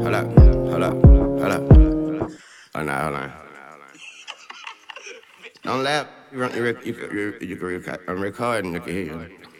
Hold up, hold up, hold up. Oh, no, hold on. Don't laugh. You can record. I'm recording. I can hear you.